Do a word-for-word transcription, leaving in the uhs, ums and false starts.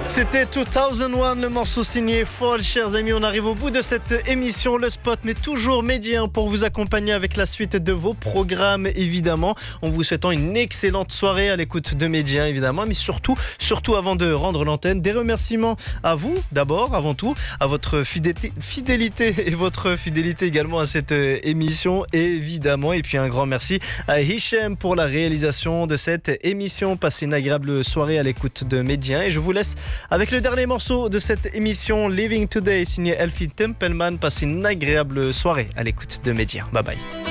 C'était deux mille un, le morceau signé Fall. Chers amis, on arrive au bout de cette émission. Le spot, mais toujours médian pour vous accompagner avec la suite de vos programmes, évidemment. En vous souhaitant une excellente soirée à l'écoute de Médien, évidemment. Mais surtout, surtout avant de rendre l'antenne, des remerciements à vous, d'abord, avant tout, à votre fidélité, fidélité et votre fidélité également à cette émission, évidemment. Et puis un grand merci à Hichem pour la réalisation de cette émission. Passez une agréable soirée à l'écoute de Médien. Et je vous laisse avec le dernier morceau de cette émission, Living Today, signé Elfie Templeman. Passez une agréable soirée à l'écoute de Médien. Bye bye.